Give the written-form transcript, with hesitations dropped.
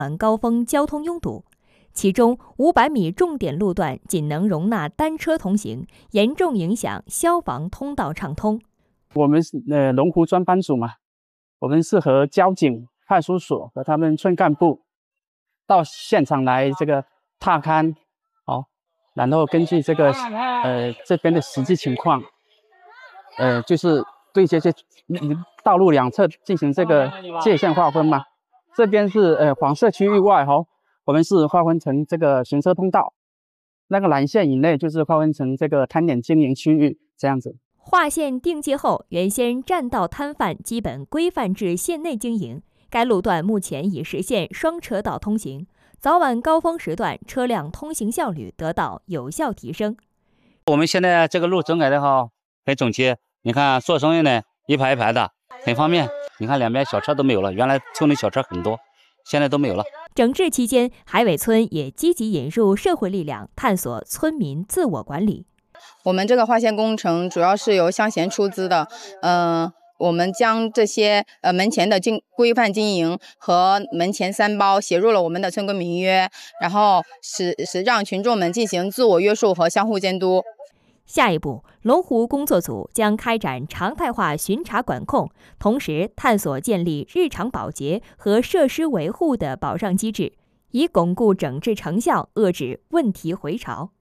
高峰交通拥堵。其中500米重点路段仅能容纳单车通行，严重影响消防通道畅通。 我们是龙湖专班组嘛，我们是和交警、派出所和他们村干部到现场来这个踏勘，然后根据这个这边的实际情况，就是对这些道路两侧进行这个界限划分嘛。这边是黄色区域外我们是划分成这个行车通道，那个蓝线以内就是划分成这个摊点经营区域这样子。 划线定界后，原先占道摊贩基本规范至线内经营。该路段目前已实现双车道通行，早晚高峰时段车辆通行效率得到有效提升。 我们现在这个路整改的很整齐，你看做生意呢一排一排的，很方便。你看两边小车都没有了，原来村里小车很多，现在都没有了。 整治期间，海尾村也积极引入社会力量，探索村民自我管理。 我们这个划线工程主要是由乡贤出资的，我们将这些门前的规范经营和门前3包写入了我们的村规民约，然后使让群众们进行自我约束和相互监督。 下一步，龙湖工作组将开展常态化巡查管控，同时探索建立日常保洁和设施维护的保障机制，以巩固整治成效，遏制问题回潮。